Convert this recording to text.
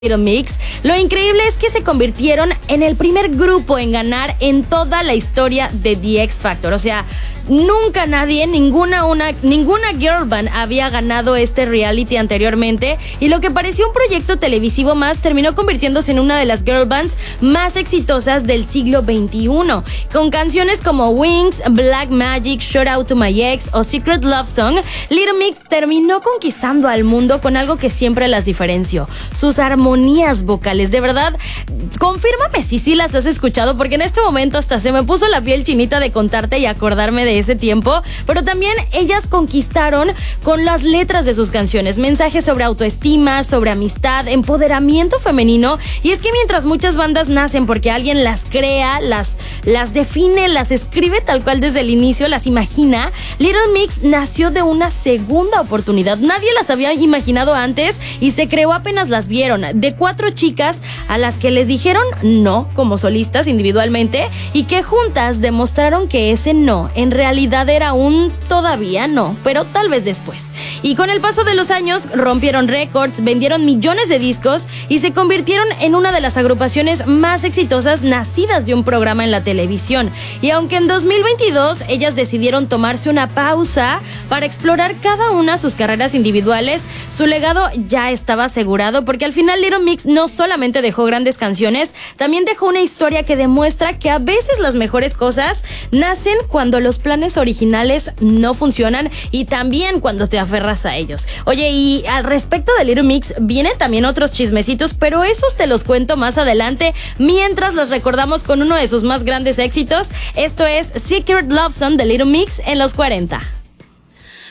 Little Mix. Lo increíble es que se convirtieron en el primer grupo en ganar en toda la historia de The X Factor. O sea, nunca nadie, ninguna girl band había ganado este reality anteriormente, y lo que parecía un proyecto televisivo más terminó convirtiéndose en una de las girl bands más exitosas del siglo XXI, con canciones como Wings, Black Magic, Shout Out to My Ex o Secret Love Song. Little Mix terminó conquistando al mundo con algo que siempre las diferenció: sus armonías vocales. De verdad, confírmame si sí las has escuchado, porque en este momento hasta se me puso la piel chinita de contarte y acordarme de ese tiempo. Pero también ellas conquistaron con las letras de sus canciones mensajes sobre autoestima, sobre amistad, empoderamiento femenino. Y es que mientras muchas bandas nacen porque alguien las crea, las define, las escribe tal cual desde el inicio, las imagina, Little Mix nació de una segunda oportunidad. Nadie las había imaginado antes y se creó apenas las vieron, de 4 chicas a las que les dijeron no como solistas individualmente, y que juntas demostraron que ese no en realidad era un todavía no, pero tal vez después. Y con el paso de los años rompieron récords, vendieron millones de discos y se convirtieron en una de las agrupaciones más exitosas nacidas de un programa en la televisión. Y aunque en 2022 ellas decidieron tomarse una pausa para explorar cada una sus carreras individuales, su legado ya estaba asegurado, porque al final Little Mix no solamente dejó grandes canciones, también dejó una historia que demuestra que a veces las mejores cosas nacen cuando los planes originales no funcionan, y también cuando te aferras a ellos. Oye, y al respecto de Little Mix vienen también otros chismecitos, pero esos te los cuento más adelante, mientras los recordamos con uno de sus más grandes éxitos. Esto es Secret Love Song de Little Mix en los 40.